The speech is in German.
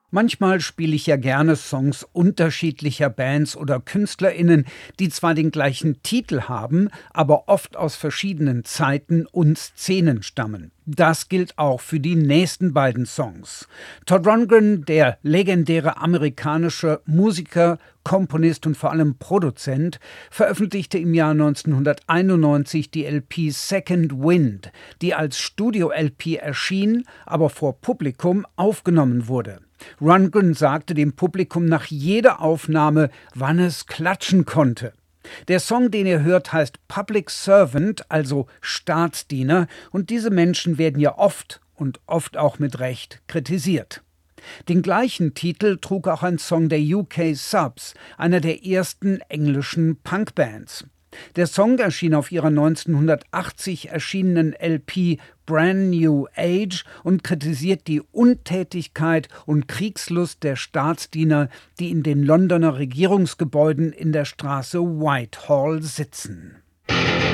Manchmal spiele ich ja gerne Songs unterschiedlicher Bands oder KünstlerInnen, die zwar den gleichen Titel haben, aber oft aus verschiedenen Zeiten und Szenen stammen. Das gilt auch für die nächsten beiden Songs. Todd Rundgren, der legendäre amerikanische Musiker, Komponist und vor allem Produzent, veröffentlichte im Jahr 1991 die LP Second Wind, die als Studio-LP erschien, aber vor Publikum aufgenommen wurde. Rundgren sagte dem Publikum nach jeder Aufnahme, wann es klatschen konnte. Der Song, den ihr hört, heißt Public Servant, also Staatsdiener, und diese Menschen werden ja oft und oft auch mit Recht kritisiert. Den gleichen Titel trug auch ein Song der UK Subs, einer der ersten englischen Punkbands. Der Song erschien auf ihrer 1980 erschienenen LP Brand New Age und kritisiert die Untätigkeit und Kriegslust der Staatsdiener, die in den Londoner Regierungsgebäuden in der Straße Whitehall sitzen.